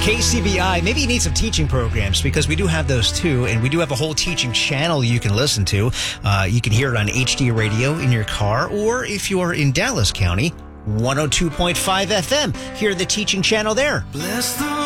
KCBI. Maybe you need some teaching programs because we do have those too, and we do have a whole teaching channel you can listen to. You can hear it on HD radio in your car, or if you're in Dallas County, 102.5 FM. Hear the teaching channel there. Bless the